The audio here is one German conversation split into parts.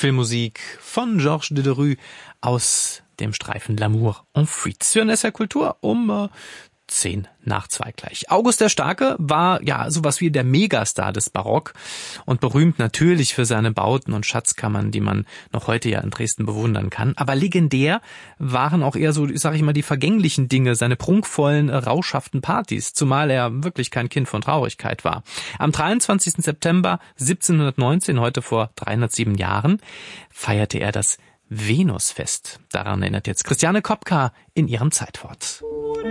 Filmmusik von Georges Delerue aus dem Streifen L'amour en fuite. Sur SR Kultur um 1:10 gleich. August der Starke war ja sowas wie der Megastar des Barock und berühmt natürlich für seine Bauten und Schatzkammern, die man noch heute ja in Dresden bewundern kann. Aber legendär waren auch eher so, sag ich mal, die vergänglichen Dinge, seine prunkvollen, rauschhaften Partys, zumal er wirklich kein Kind von Traurigkeit war. Am 23. September 1719, heute vor 307 Jahren, feierte er das Venusfest. Daran erinnert jetzt Christiane Kopka in ihrem Zeitwort.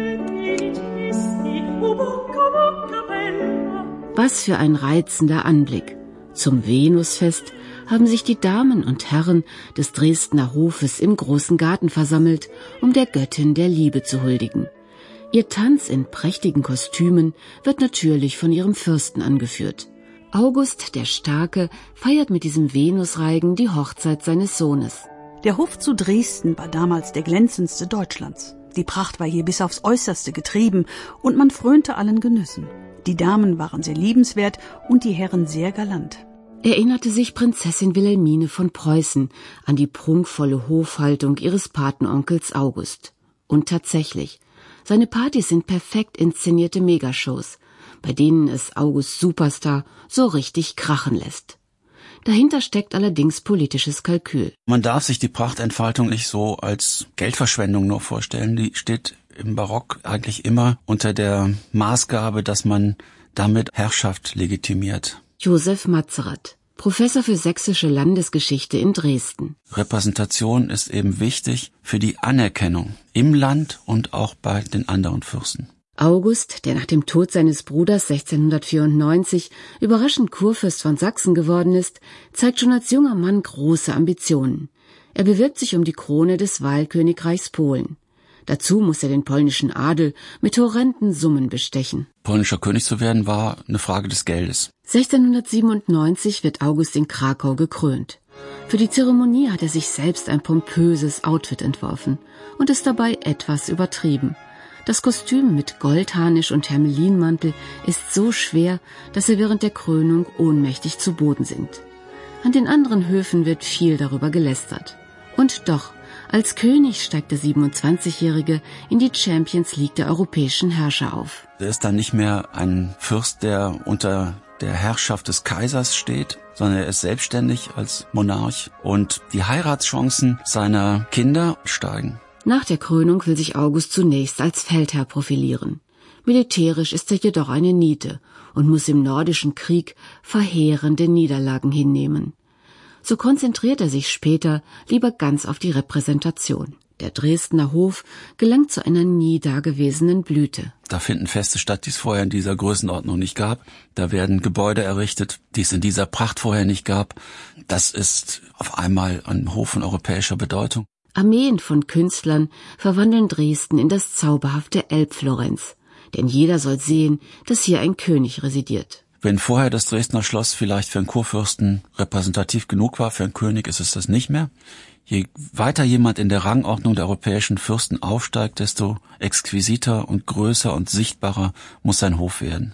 Was für ein reizender Anblick. Zum Venusfest haben sich die Damen und Herren des Dresdner Hofes im großen Garten versammelt, um der Göttin der Liebe zu huldigen. Ihr Tanz in prächtigen Kostümen wird natürlich von ihrem Fürsten angeführt. August der Starke feiert mit diesem Venusreigen die Hochzeit seines Sohnes. Der Hof zu Dresden war damals der glänzendste Deutschlands. Die Pracht war hier bis aufs Äußerste getrieben und man frönte allen Genüssen. Die Damen waren sehr liebenswert und die Herren sehr galant. Erinnerte sich Prinzessin Wilhelmine von Preußen an die prunkvolle Hofhaltung ihres Patenonkels August. Und tatsächlich, seine Partys sind perfekt inszenierte Megashows, bei denen es August Superstar so richtig krachen lässt. Dahinter steckt allerdings politisches Kalkül. Man darf sich die Prachtentfaltung nicht so als Geldverschwendung nur vorstellen. Die steht im Barock eigentlich immer unter der Maßgabe, dass man damit Herrschaft legitimiert. Josef Matzerath, Professor für sächsische Landesgeschichte in Dresden. Repräsentation ist eben wichtig für die Anerkennung im Land und auch bei den anderen Fürsten. August, der nach dem Tod seines Bruders 1694 überraschend Kurfürst von Sachsen geworden ist, zeigt schon als junger Mann große Ambitionen. Er bewirbt sich um die Krone des Wahlkönigreichs Polen. Dazu muss er den polnischen Adel mit horrenden Summen bestechen. Polnischer König zu werden war eine Frage des Geldes. 1697 wird August in Krakau gekrönt. Für die Zeremonie hat er sich selbst ein pompöses Outfit entworfen und ist dabei etwas übertrieben. Das Kostüm mit Goldharnisch und Hermelinmantel ist so schwer, dass er während der Krönung ohnmächtig zu Boden sinkt. An den anderen Höfen wird viel darüber gelästert. Und doch, als König steigt der 27-Jährige in die Champions League der europäischen Herrscher auf. Er ist dann nicht mehr ein Fürst, der unter der Herrschaft des Kaisers steht, sondern er ist selbstständig als Monarch und die Heiratschancen seiner Kinder steigen. Nach der Krönung will sich August zunächst als Feldherr profilieren. Militärisch ist er jedoch eine Niete und muss im Nordischen Krieg verheerende Niederlagen hinnehmen. So konzentriert er sich später lieber ganz auf die Repräsentation. Der Dresdner Hof gelangt zu einer nie dagewesenen Blüte. Da finden Feste statt, die es vorher in dieser Größenordnung nicht gab. Da werden Gebäude errichtet, die es in dieser Pracht vorher nicht gab. Das ist auf einmal ein Hof von europäischer Bedeutung. Armeen von Künstlern verwandeln Dresden in das zauberhafte Elbflorenz. Denn jeder soll sehen, dass hier ein König residiert. Wenn vorher das Dresdner Schloss vielleicht für einen Kurfürsten repräsentativ genug war, für einen König ist es das nicht mehr. Je weiter jemand in der Rangordnung der europäischen Fürsten aufsteigt, desto exquisiter und größer und sichtbarer muss sein Hof werden.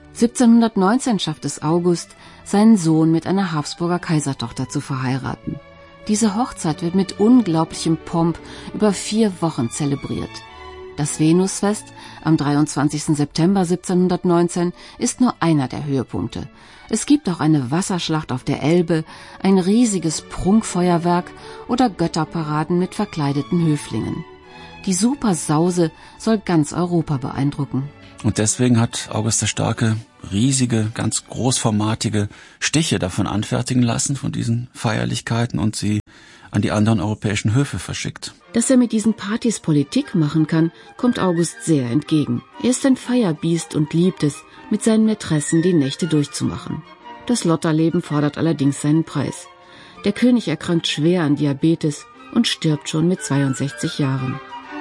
1719 schafft es August, seinen Sohn mit einer Habsburger Kaisertochter zu verheiraten. Diese Hochzeit wird mit unglaublichem Pomp über 4 Wochen zelebriert. Das Venusfest am 23. September 1719 ist nur einer der Höhepunkte. Es gibt auch eine Wasserschlacht auf der Elbe, ein riesiges Prunkfeuerwerk oder Götterparaden mit verkleideten Höflingen. Die Supersause soll ganz Europa beeindrucken. Und deswegen hat August der Starke riesige, ganz großformatige Stiche davon anfertigen lassen, von diesen Feierlichkeiten, und sie an die anderen europäischen Höfe verschickt. Dass er mit diesen Partys Politik machen kann, kommt August sehr entgegen. Er ist ein Feierbiest und liebt es, mit seinen Mätressen die Nächte durchzumachen. Das Lotterleben fordert allerdings seinen Preis. Der König erkrankt schwer an Diabetes und stirbt schon mit 62 Jahren.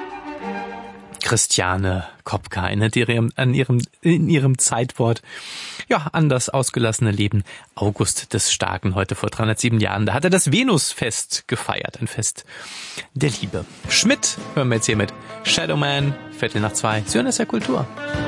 Christiane Kopka erinnert in ihrem Zeitwort an das ausgelassene Leben August des Starken heute vor 307 Jahren. Da hat er das Venusfest gefeiert, ein Fest der Liebe. Schmidt hören wir jetzt hier mit Shadowman, 2:15, Sie hören SR Kultur.